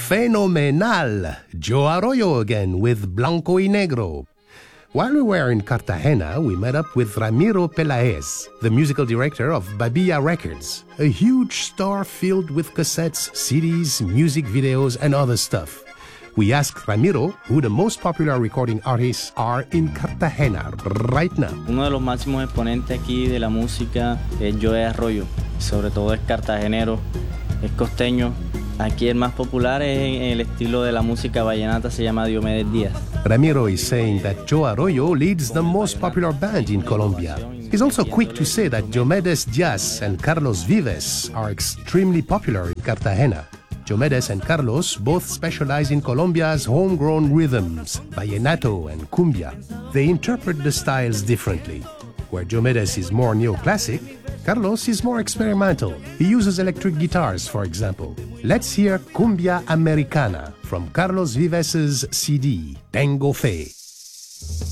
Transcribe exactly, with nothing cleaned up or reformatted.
Fenomenal! Joe Arroyo again with Blanco y Negro. While we were in Cartagena, we met up with Ramiro Peláez, the musical director of Babilla Records, a huge store filled with cassettes, C Ds, music videos, and other stuff. We asked Ramiro who the most popular recording artists are in Cartagena right now. Uno de los máximos exponentes aquí de la música es Joe Arroyo, sobre todo es cartagenero, es costeño. Aquí el más popular es en el estilo de la música vallenata, se llama Diomedes Díaz. Ramiro is saying that Joe Arroyo leads the most popular band in Colombia. He's also quick to say that Diomedes Díaz and Carlos Vives are extremely popular in Cartagena. Diomedes and Carlos both specialize in Colombia's homegrown rhythms, vallenato and cumbia. They interpret the styles differently. Where Diomedes is more neoclassic, Carlos is more experimental. He uses electric guitars, for example. Let's hear Cumbia Americana from Carlos Vives's C D, Tengo Fe.